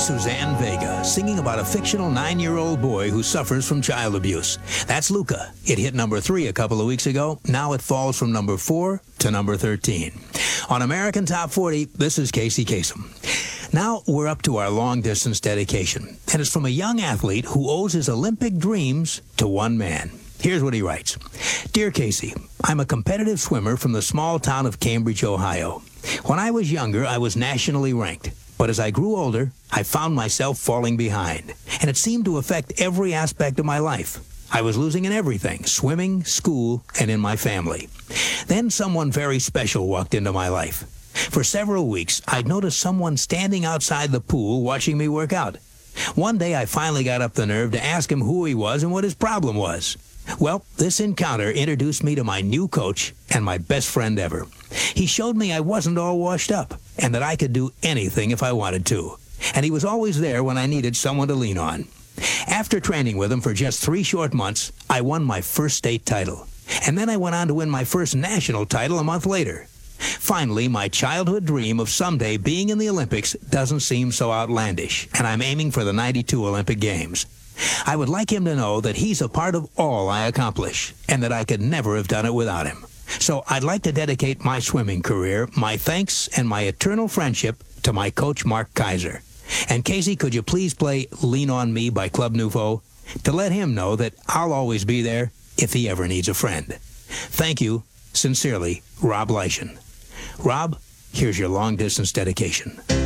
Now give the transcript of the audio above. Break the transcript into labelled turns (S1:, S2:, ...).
S1: Suzanne Vega, singing about a fictional 9-year-old boy who suffers from child abuse. That's Luca. It hit number 3 a couple of weeks ago. Now it falls from number 4 to number 13. On American Top 40, this is Casey Kasem. Now we're up to our long-distance dedication, and it's from a young athlete who owes his Olympic dreams to one man. Here's what he writes. Dear Casey, I'm a competitive swimmer from the small town of Cambridge, Ohio. When I was younger, I was nationally ranked. But as I grew older, I found myself falling behind, and it seemed to affect every aspect of my life. I was losing in everything, swimming, school, and in my family. Then someone very special walked into my life. For several weeks, I'd noticed someone standing outside the pool watching me work out. One day, I finally got up the nerve to ask him who he was and what his problem was. Well, this encounter introduced me to my new coach and my best friend ever. He showed me I wasn't all washed up and that I could do anything if I wanted to. And he was always there when I needed someone to lean on. After training with him for just 3 short months, I won my first state title. And then I went on to win my first national title a month later. Finally, my childhood dream of someday being in the Olympics doesn't seem so outlandish, and I'm aiming for the '92 Olympic Games. I would like him to know that he's a part of all I accomplish, and that I could never have done it without him. So I'd like to dedicate my swimming career, my thanks, and my eternal friendship to my coach, Mark Kaiser. And Casey, could you please play Lean on Me by Club Nouveau to let him know that I'll always be there if he ever needs a friend. Thank you. Sincerely, Rob Leishan. Rob, here's your long-distance dedication.